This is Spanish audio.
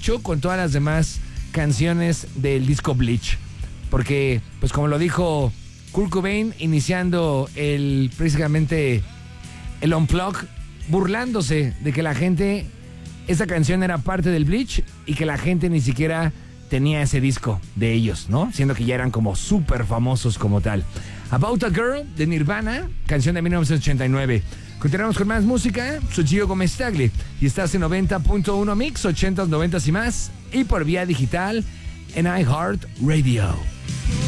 mucho con todas las demás canciones del disco Bleach. Porque, pues como lo dijo Kurt Cobain, iniciando precisamente el Unplug, burlándose de que la gente, esa canción era parte del Bleach y que la gente ni siquiera tenía ese disco de ellos, ¿no? Siendo que ya eran como súper famosos como tal. About a Girl de Nirvana, canción de 1989. Continuamos con más música. Soy Gio Gómez Tagle y estás en 90.1 Mix, 80s, 90s y más, y por vía digital en iHeartRadio.